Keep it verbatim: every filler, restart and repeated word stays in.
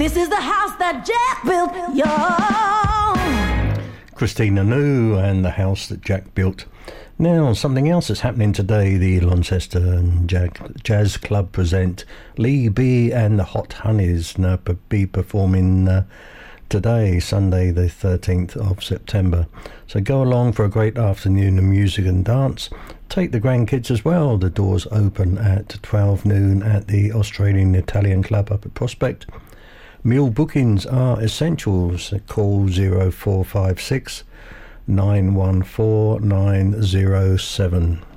This is the house that Jack built, yo. Christina New and the house that Jack built. Now, something else that's happening today. The Launceston Jazz Club present Lee B and the Hot Honeys now be performing uh, today, Sunday the thirteenth of September. So go along for a great afternoon of music and dance. Take the grandkids as well. The doors open at twelve noon at the Australian Italian Club up at Prospect. Meal bookings are essentials. Call zero four five six nine one four nine zero seven.